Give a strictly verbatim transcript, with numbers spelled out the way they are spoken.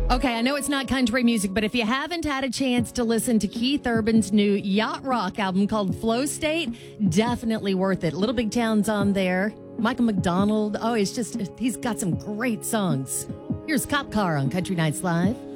Okay, I know it's not country music, but if you haven't had a chance to listen to Keith Urban's new yacht rock album called Flow State, definitely worth it. Little Big Town's on there. Michael McDonald. Oh, it's just, he's got some great songs. Here's Cop Car on Country Nights Live.